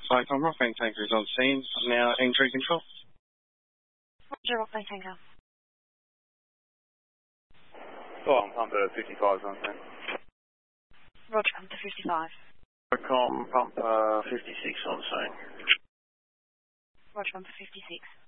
Cyclone Rockbank Tanker is on scene, now entry control. Roger, Rockbank Tanker. Oh, Pumper 55 is on scene. Roger, Pumper 55. Pumper 56 on scene. Roger, Pumper 56.